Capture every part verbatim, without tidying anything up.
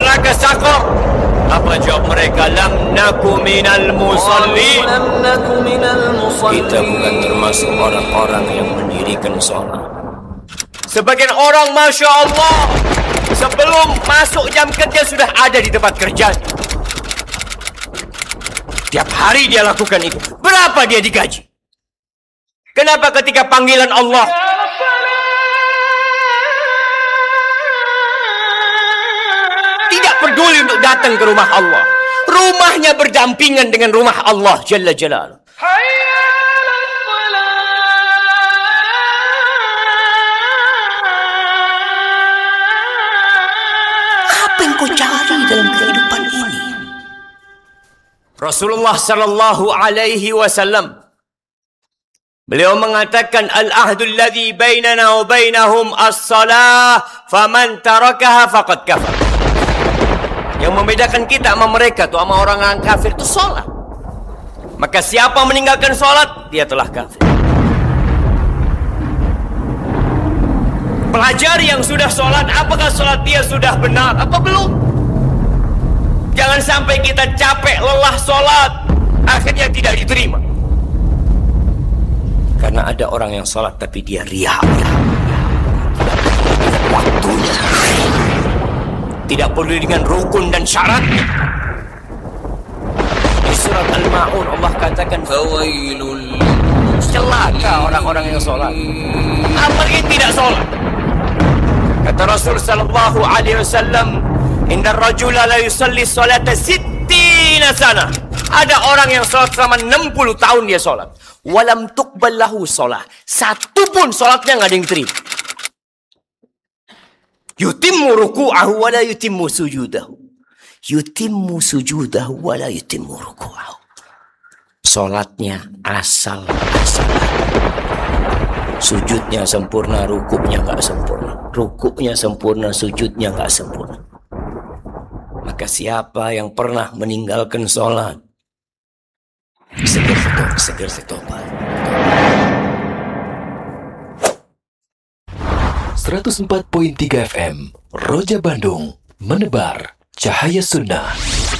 neraka Saqar. Apa jawab mereka? Lam naku minal musallin. Kita bukan termasuk orang-orang yang mendirikan sholat. Sebagian orang, Masya Allah, sebelum masuk jam kerja sudah ada di tempat kerja. Tiap hari dia lakukan itu. Berapa dia digaji? Kenapa ketika panggilan Allah tidak peduli untuk datang ke rumah Allah? Rumahnya berdampingan dengan rumah Allah Jalla Jalaluh. Apa yang kau cari dalam kehidupan ini? Rasulullah sallallahu alaihi wasallam, beliau mengatakan, al-ahdul ladzi bainana wa bainahum as-salah, faman tarakaha faqad kafar. Yang membedakan kita sama mereka tuh, sama orang-orang kafir itu salat. Maka siapa meninggalkan salat, dia telah kafir. Pelajari yang sudah salat, apakah salat dia sudah benar apa belum? Jangan sampai kita capek lelah salat, akhirnya tidak diterima. Karena ada orang yang salat tapi dia riya. Waktunya tidak perlu dengan rukun dan syaratnya. Di surat Al-Ma'un Allah katakan, fawailul, celaka orang-orang yang salat, apalagi tidak salat. Kata Rasul sallallahu alaihi wasallam, inna rajula la yusalli salata sittina sana. Ada orang yang salat selama enam puluh tahun dia salat. Walam tuqbal lahu salat. Satu pun salatnya enggak ada yang diterima. Yutimmu ruku'ahu wa la yutimmu sujudahu. Yutimmu sujudahu wa la yutimmu ruku'ahu. Salatnya asal-asalan. Sujudnya sempurna, rukuknya enggak sempurna. Rukuknya sempurna, sujudnya enggak sempurna. Maka siapa yang pernah meninggalkan salat, Seger setop, seger setopat. seratus empat koma tiga F M Roja Bandung, menebar cahaya sunnah.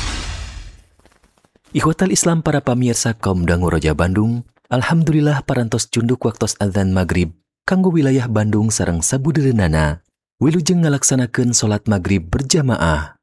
Ikhwatal Islam para pamirsa kaum dangu Roja Bandung, alhamdulillah parantos cunduk waktos adzan maghrib kanggo wilayah Bandung sareng sabudereunana wilujeng ngalaksanakeun salat maghrib berjamaah.